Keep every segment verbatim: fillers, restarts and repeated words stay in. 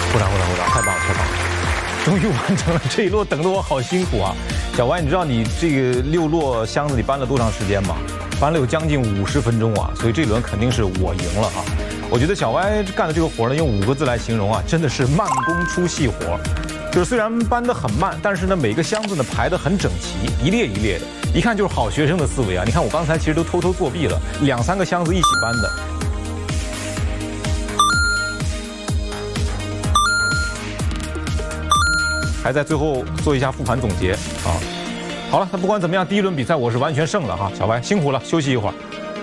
鼓掌鼓掌鼓掌，太棒了太棒了！终于完成了这一摞，等得我好辛苦啊！小歪，你知道你这个六摞箱子你搬了多长时间吗？搬了有将近五十分钟啊！所以这轮肯定是我赢了啊！我觉得小歪干的这个活呢，用五个字来形容啊，真的是慢工出细活。就是虽然搬得很慢，但是呢，每个箱子呢排得很整齐，一列一列的，一看就是好学生的思维啊！你看我刚才其实都偷偷作弊了，两三个箱子一起搬的。还在最后做一下复盘总结啊！好了，那不管怎么样，第一轮比赛我是完全胜了哈，小歪辛苦了，休息一会儿。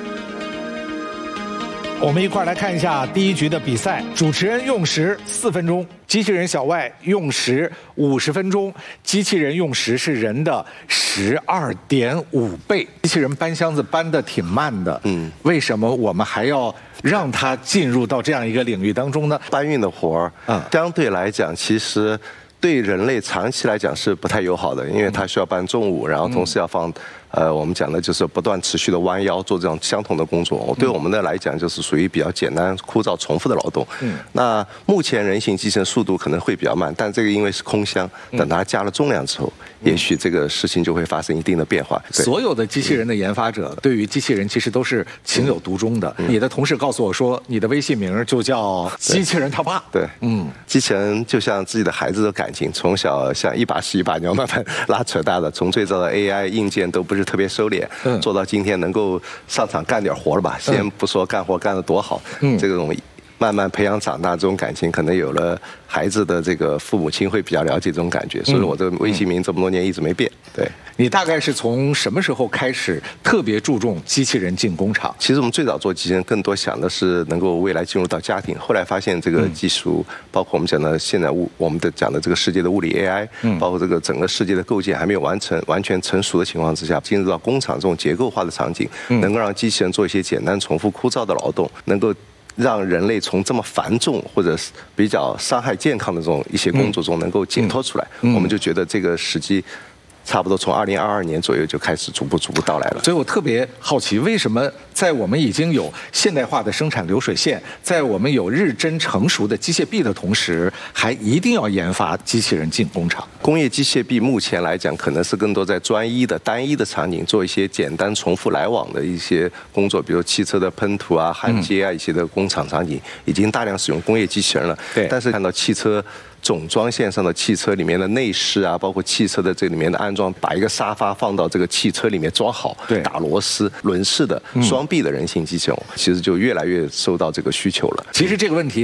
我们一块儿来看一下第一局的比赛，主持人用时四分钟，机器人小外用时五十分钟，机器人用时是人的十二点五倍。机器人搬箱子搬得挺慢的，嗯，为什么我们还要让它进入到这样一个领域当中呢？ 搬运的活儿，嗯，相对来讲，其实对人类长期来讲是不太友好的，因为它需要搬重物，然后同时要放。呃，我们讲的就是不断持续的弯腰做这种相同的工作。对我们的来讲，就是属于比较简单、枯燥、重复的劳动。嗯。那目前人形机器人速度可能会比较慢，但这个因为是空箱，等它加了重量之后，也许这个事情就会发生一定的变化。 所有的机器人的研发者对于机器人其实都是情有独钟的。你的同事告诉我说，你的微信名就叫机器人他爸。 对，嗯，机器人就像自己的孩子的感情，从小像一把屎一把尿慢慢拉扯大的，从最早的 A I 硬件都不是特别收敛，嗯，做到今天能够上场干点活了吧？先不说干活干得多好，嗯，这种慢慢培养长大这种感情，可能有了孩子的这个父母亲会比较了解这种感觉，所以我这个微信名这么多年一直没变。对， 你大概是从什么时候开始特别注重机器人进工厂？ 其实我们最早做机器人，更多想的是能够未来进入到家庭。后来发现这个技术，嗯、包括我们讲的现在物，我们的讲的这个世界的物理 A I，嗯，包括这个整个世界的构建还没有完成完全成熟的情况之下，进入到工厂这种结构化的场景，嗯、能够让机器人做一些简单、重复、枯燥的劳动，能够让人类从这么繁重或者是比较伤害健康的这种一些工作中能够解脱出来，嗯嗯、我们就觉得这个时机。差不多从二零二二年左右就开始逐步逐步到来了， 所以我特别好奇，为什么在我们已经有现代化的生产流水线，在我们有日臻成熟的机械臂的同时，还一定要研发机器人进工厂？ 工业机械臂目前来讲，可能是更多在专一的、单一的场景做一些简单、重复来往的一些工作，比如汽车的喷涂啊、焊接啊一些的工厂场景，已经大量使用工业机器人了。对，但是看到汽车。总装线上的汽车里面的内饰啊，包括汽车的这里面的安装，把一个沙发放到这个汽车里面装好，对，打螺丝、轮式的双臂的人形机器人，其实就越来越受到这个需求了。 其实这个问题。